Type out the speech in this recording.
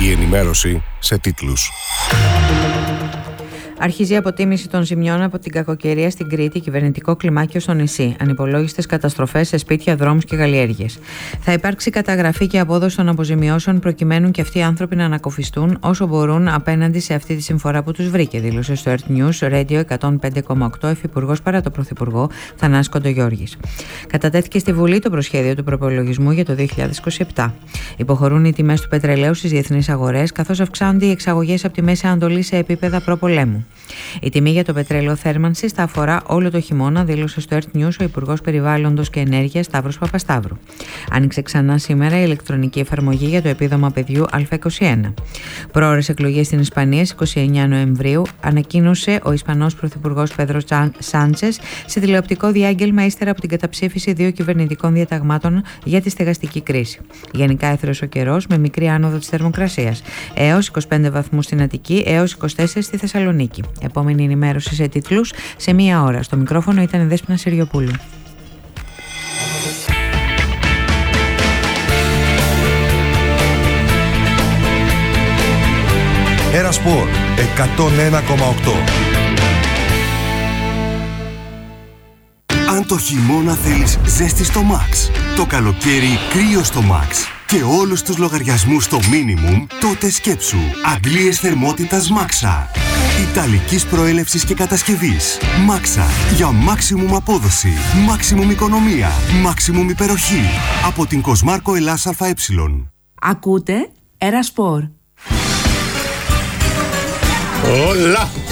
Η ενημέρωση σε τίτλους. Αρχίζει η αποτίμηση των ζημιών από την κακοκαιρία στην Κρήτη, κυβερνητικό κλιμάκιο στο νησί. Ανυπολόγιστες καταστροφές σε σπίτια, δρόμους και καλλιέργειες. Θα υπάρξει καταγραφή και απόδοση των αποζημιώσεων προκειμένου και αυτοί οι άνθρωποι να ανακοφιστούν όσο μπορούν απέναντι σε αυτή τη συμφορά που τους βρήκε, δήλωσε στο Earth News Radio 105,8 Υφυπουργός παρά το Πρωθυπουργό Θανάσης Κοντογιώργης. Κατατέθηκε στη Βουλή το προσχέδιο του προπολογισμού για το 2027. Υποχωρούν οι τιμές του πετρελαίου στις διεθνείς αγορές, καθώς αυξάνονται οι εξαγωγές από τη Μέση Ανατολή σε επίπεδα προπολέμου. Η τιμή για το πετρέλαιο θέρμανσης θα αφορά όλο το χειμώνα, δήλωσε στο Earth News ο Υπουργός Περιβάλλοντος και Ενέργειας Σταύρος Παπασταύρου. Άνοιξε ξανά σήμερα η ηλεκτρονική εφαρμογή για το επίδομα παιδιού Α21. Πρόωρες εκλογές στην Ισπανία στις 29 Νοεμβρίου, ανακοίνωσε ο Ισπανός Πρωθυπουργός Πέδρο Σάντσες σε τηλεοπτικό διάγγελμα ύστερα από την καταψήφιση 2 κυβερνητικών διαταγμάτων για τη στεγαστική κρίση. Γενικά έθρεος ο καιρός με μικρή άνοδο της θερμοκρασίας, έως 25 βαθμούς στην Αττική, έως 24 στη Θεσσαλονίκη. Επόμενη ενημέρωση σε τίτλους σε 1 ώρα. Στο μικρόφωνο ήταν η Δέσποινα Συριοπούλου. Ένα Σπορ 101,8. Αν το χειμώνα θέλεις ζέστη στο Max, το καλοκαίρι κρύο στο Max και όλους τους λογαριασμούς στο minimum, τότε σκέψου αντλίες θερμότητας Maxa. Ιταλικής προέλευσης και κατασκευής. Maxa για maximum απόδοση, maximum οικονομία, maximum υπεροχή. Από την Κοσμάρκο Ελλάς ΑΕ. Ακούτε Ένα Σπορ. Όλα!